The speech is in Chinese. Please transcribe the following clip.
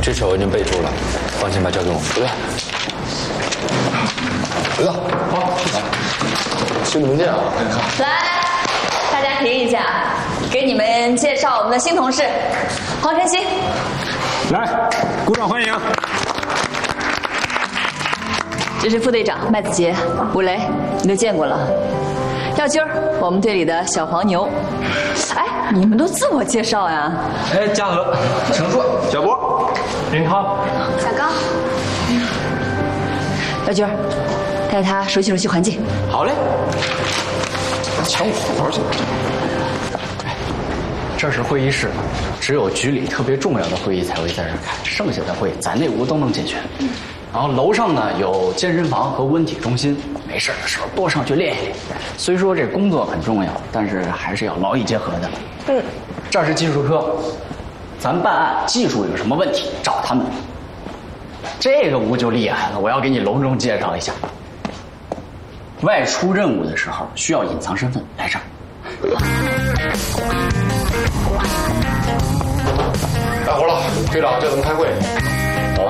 这事我已经备注了，放心吧，交给我们。 对。回到，好，来，兄弟们见啊！ 来，大家停一下，给你们介绍我们的新同事黄晨曦。 来，鼓掌欢迎。 这是副队长麦子杰，武雷，你都见过了。耀军儿，我们队里的小黄牛。哎，你们都自我介绍呀？ 哎，嘉禾，程硕， 小博，林涛， 小高。耀军儿，带他熟悉熟悉环境。 好嘞。 抢我红包去！ 这是会议室，只有局里特别重要的会议才会在这儿开，剩下的会在内屋都能解决。然后楼上呢有健身房和温体中心，没事的时候多上去练一练。虽说这工作很重要，但是还是要劳逸结合的。这是技术科，咱办案技术有什么问题找他们。这个屋就厉害了，我要给你隆重介绍一下。外出任务的时候需要隐藏身份，来这儿。 干活了，队长，这怎么开会？